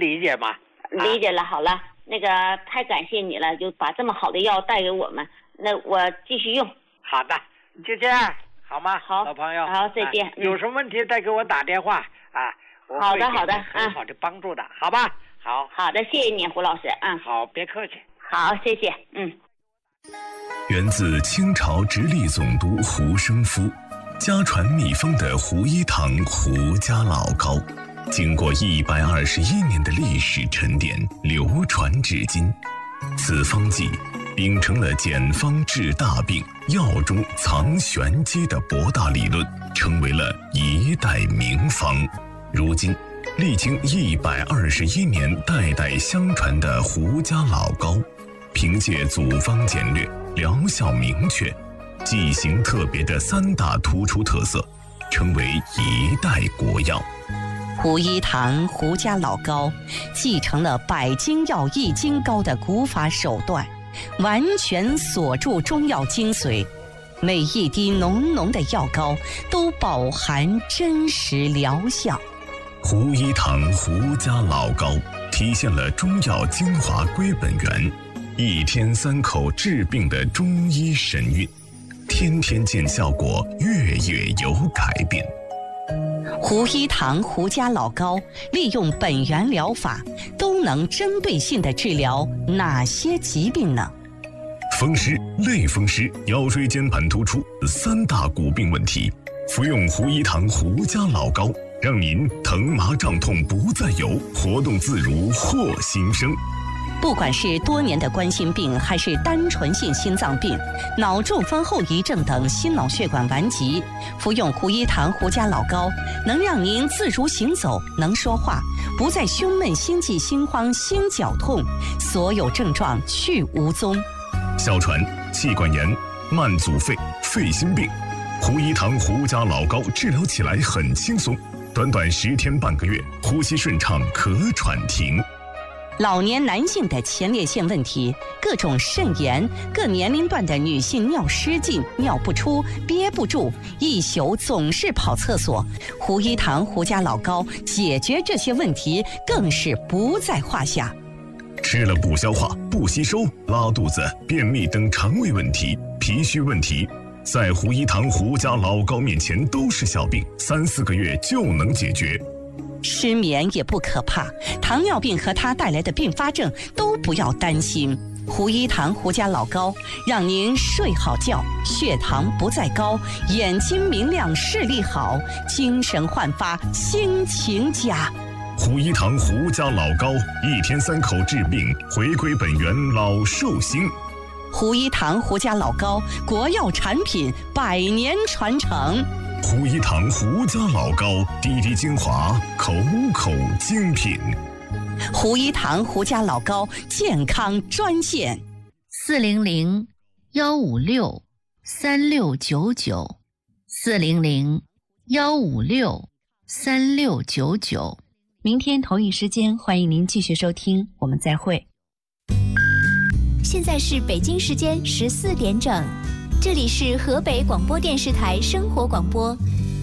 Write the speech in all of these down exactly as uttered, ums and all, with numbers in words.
理解吗？ 理解了，好了，那个太感谢你了，就把这么好的药带给我们，那我继续用。 好的，就这样，好吗？ 好， 老朋友， 好，再见。 啊、有什么问题再给我打电话啊。我好的，好的， 很好的帮助的，好吧？好， 好的，谢谢你，胡老师。嗯， 好，别客气。 好，谢谢。嗯。 源自清朝直隶总督胡生夫，家传秘方的胡一堂胡家老膏，经过一百二十一年的历史沉淀，流传至今。此方剂秉承了简方治大病、药中藏玄机的博大理论，成为了一代名方。如今，历经一百二十一年代代相传的胡家老膏，凭借组方简略、疗效明确、剂型特别的三大突出特色，成为一代国药。 胡一堂胡家老膏继承了百金药易筋膏的古法手段，完全锁住中药精髓，每一滴浓浓的药膏都饱含真实疗效。 胡一堂胡家老膏体现了中药精华归本源，一天三口治病的中医神韵，天天见效果，月月有改变。 胡一堂胡家老膏利用本源疗法，都能针对性地治疗哪些疾病呢？ 风湿、类风湿、腰椎间盘突出三大骨病问题，服用胡一堂胡家老膏，让您疼麻胀痛不再有，活动自如获新生。 不管是多年的冠心病，还是单纯性心脏病、脑中风后遗症等心脑血管顽疾，服用胡一堂胡家老膏，能让您自如行走，能说话，不再胸闷、心悸、心慌、心绞痛，所有症状去无踪。 哮喘、气管炎、慢阻肺、肺心病，胡一堂胡家老膏治疗起来很轻松，短短十天半个月，呼吸顺畅，咳喘停。 老年男性的前列腺问题，各种肾炎，各年龄段的女性尿失禁、尿不出、憋不住，一宿总是跑厕所，胡一堂胡家老膏解决这些问题更是不在话下。 吃了不消化、不吸收、拉肚子、便秘等肠胃问题、脾虚问题，在胡一堂胡家老膏面前都是小病，三四个月就能解决。 失眠也不可怕，糖尿病和它带来的并发症都不要担心。胡一堂胡家老膏让您睡好觉，血糖不再高，眼睛明亮，视力好，精神焕发，心情佳。 胡一堂胡家老膏，一天三口治病，回归本源，老寿星。 胡一堂胡家老膏，国药产品，百年传承。 胡一堂胡家老膏，滴滴精华，口口精品。 胡一堂胡家老膏健康专线： 四零零幺五六三六九九，四零零幺五六三六九九。 明天同一时间，欢迎您继续收听，我们再会。 现在是北京时间十四点整。这里是河北广播电视台生活广播。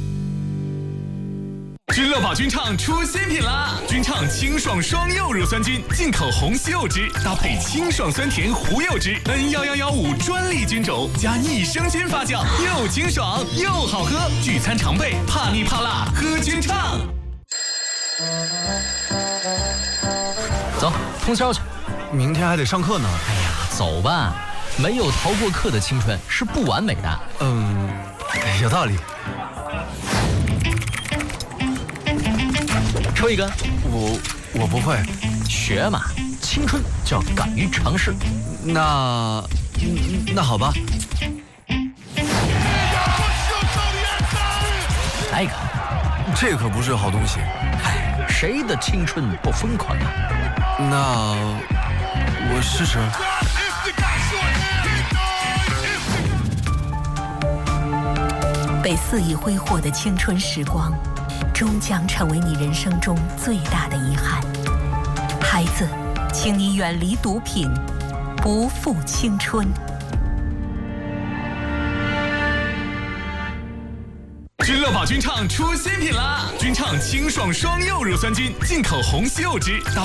君乐宝君畅出新品啦！君畅清爽双柚乳酸菌，进口红西柚汁，搭配清爽酸甜胡柚汁 N 一一一五专利菌种，加益生菌发酵，又清爽又好喝。聚餐常备，怕腻怕辣，喝君畅。 走，通宵去， 明天还得上课呢。 哎呀，走吧。没有逃过课的青春是不完美的。 嗯，有道理。 抽一根。 我我不会。 学嘛，青春就要敢于尝试。 那那好吧。 来一个。 这可不是好东西。 哎，谁的青春不疯狂啊？ 那我试试。 被肆意挥霍的青春时光，终将成为你人生中最大的遗憾。孩子，请你远离毒品，不负青春。 君乐宝君畅出新品啦！君畅清爽双柚乳酸菌，进口红西柚汁，搭